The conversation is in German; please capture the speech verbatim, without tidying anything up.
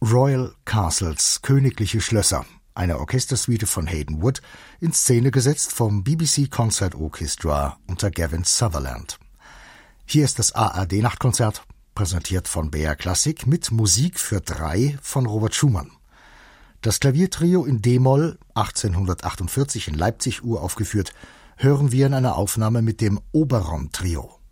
Royal Castles, königliche Schlösser, eine Orchestersuite von Hayden Wood, in Szene gesetzt vom B B C Concert Orchestra unter Gavin Sutherland. Hier ist das A R D-Nachtkonzert, präsentiert von B R Klassik mit Musik für drei von Robert Schumann. Das Klaviertrio in D-Moll, achtzehnhundertachtundvierzig in Leipzig uraufgeführt, hören wir in einer Aufnahme mit dem Oberon-Trio.